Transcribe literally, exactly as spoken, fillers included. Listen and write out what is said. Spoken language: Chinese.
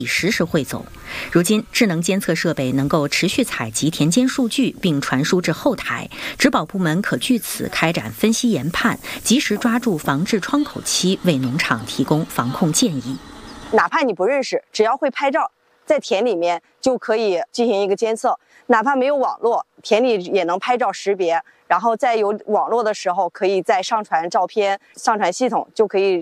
实时汇总。如今，智能监测设备能够持续采集田间数据，并传输至后台，植保部门可据此开展分析研判，及时抓住防治窗口期，为农场提供防控建议。 哪怕你不认识，只要会拍照，在田里面就可以进行一个监测。哪怕没有网络，田里也能拍照识别。然后在有网络的时候，可以再上传照片，上传系统就可以